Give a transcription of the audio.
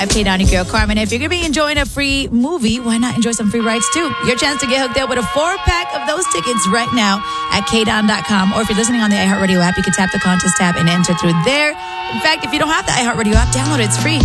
K-Don, your girl Carmen. If you're going to be enjoying a free movie, why not enjoy some free rides too? Your chance to get hooked up with a 4-pack of those tickets right now at KDon.com. Or if you're listening on the iHeartRadio app, you can tap the contest tab and enter through there. In fact, if you don't have the iHeartRadio app, download it. It's free.